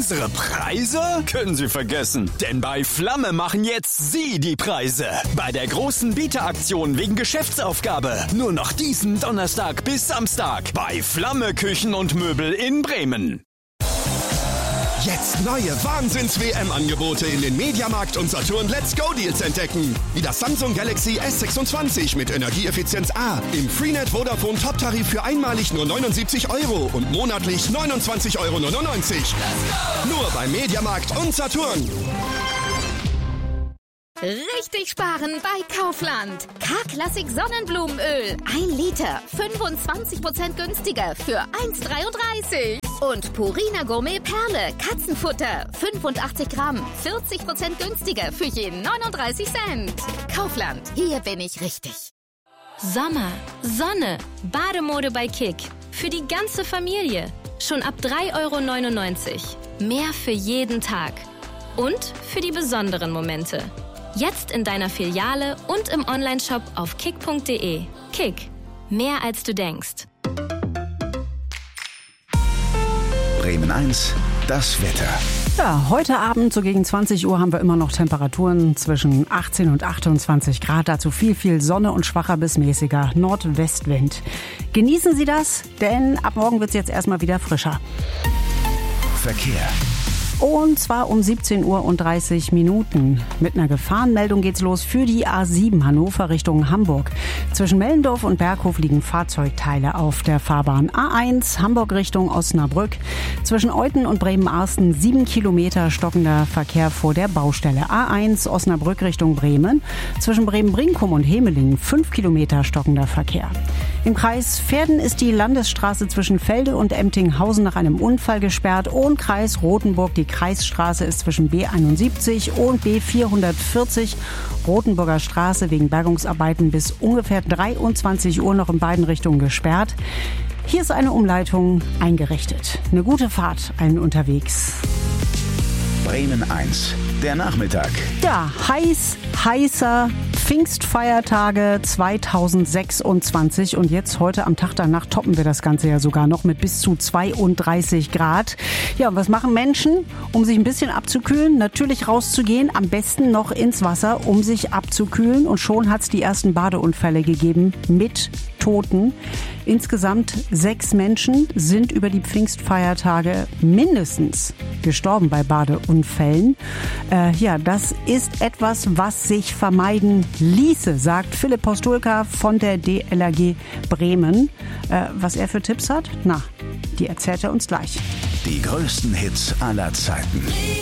Unsere Preise können Sie vergessen, denn bei Flamme machen jetzt Sie die Preise. Bei der großen Bieteraktion wegen Geschäftsaufgabe. Nur noch diesen Donnerstag bis Samstag bei Flamme Küchen und Möbel in Bremen. Jetzt neue Wahnsinns-WM-Angebote in den Mediamarkt und Saturn Let's Go Deals entdecken. Wie das Samsung Galaxy S26 mit Energieeffizienz A im Freenet Vodafone Top-Tarif für einmalig nur 79 € und monatlich 29,99 €. Nur bei Mediamarkt und Saturn. Richtig sparen bei Kaufland. K-Klassik Sonnenblumenöl. 1 Liter. 25% günstiger für 1,33. Und Purina Gourmet Perle. Katzenfutter. 85 Gramm. 40% günstiger für jeden 39 Cent. Kaufland. Hier bin ich richtig. Sommer, Sonne, Bademode bei Kick. Für die ganze Familie. Schon ab 3,99 €. Mehr für jeden Tag. Und für die besonderen Momente. Jetzt in deiner Filiale und im Onlineshop auf kick.de. Kick. Mehr als du denkst. Bremen 1, das Wetter. Ja, heute Abend so gegen 20 Uhr haben wir immer noch Temperaturen zwischen 18 und 28 Grad. Dazu viel Sonne und schwacher bis mäßiger Nordwestwind. Genießen Sie das, denn ab morgen wird es jetzt erstmal wieder frischer. Verkehr. Und zwar um 17:30 Uhr. Mit einer Gefahrenmeldung geht's los für die A7 Hannover Richtung Hamburg. Zwischen Mellendorf und Berghof liegen Fahrzeugteile auf der Fahrbahn. A1 Hamburg Richtung Osnabrück. Zwischen Euthen und Bremen-Arsten 7 Kilometer stockender Verkehr vor der Baustelle. A1 Osnabrück Richtung Bremen. Zwischen Bremen-Brinkum und Hemelingen 5 Kilometer stockender Verkehr. Im Kreis Verden ist die Landesstraße zwischen Felde und Emtinghausen nach einem Unfall gesperrt und Kreis Rothenburg. Die Kreisstraße ist zwischen B71 und B440 Rothenburger Straße wegen Bergungsarbeiten bis ungefähr 23 Uhr noch in beiden Richtungen gesperrt. Hier ist eine Umleitung eingerichtet. Eine gute Fahrt allen unterwegs. Bremen 1, der Nachmittag. Ja, heißer Pfingstfeiertage 2026 und jetzt heute am Tag danach toppen wir das Ganze ja sogar noch mit bis zu 32 Grad. Ja, und was machen Menschen, um sich ein bisschen abzukühlen? Natürlich rauszugehen, am besten noch ins Wasser, um sich abzukühlen und schon hat es die ersten Badeunfälle gegeben mit Toten. Insgesamt 6 Menschen sind über die Pfingstfeiertage mindestens gestorben bei Badeunfällen. Ja, das ist etwas, was sich vermeiden ließe, sagt Philipp Postulka von der DLRG Bremen. Was er für Tipps hat? Na, die erzählt er uns gleich. Die größten Hits aller Zeiten.